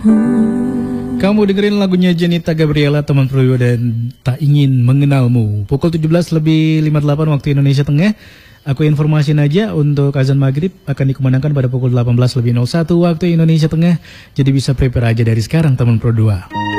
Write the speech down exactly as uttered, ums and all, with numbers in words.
Kamu dengerin lagunya Janita Gabriela, Teman Pro dan Tak Ingin Mengenalmu. Pukul tujuh belas lebih lima puluh delapan waktu Indonesia Tengah. Aku informasiin aja untuk azan maghrib akan dikumandangkan pada pukul delapan belas lebih nol satu waktu Indonesia Tengah. Jadi bisa prepare aja dari sekarang Teman Pro dua.